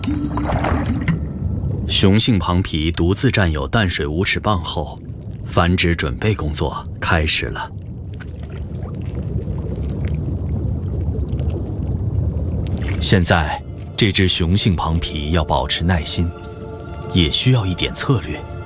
雄性庞皮独自占有淡水无齿蚌后，繁殖准备工作开始了。现在，这只雄性庞皮要保持耐心，也需要一点策略。